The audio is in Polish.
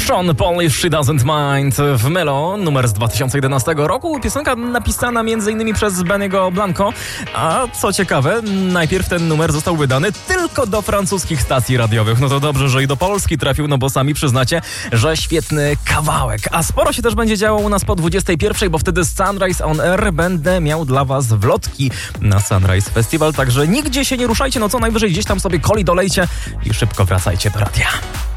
Sean Paul, She Doesn't Mind w Melo, numer z 2011 roku. Piosenka napisana m.in. przez Benny'ego Blanco. A co ciekawe, najpierw ten numer został wydany tylko do francuskich stacji radiowych. No to dobrze, że i do Polski trafił, no bo sami przyznacie, że świetny kawałek. A sporo się też będzie działo u nas po 21, bo wtedy z Sunrise on Air będę miał dla was wlotki na Sunrise Festival. Także nigdzie się nie ruszajcie, no co najwyżej gdzieś tam sobie coli dolejcie i szybko wracajcie do radia.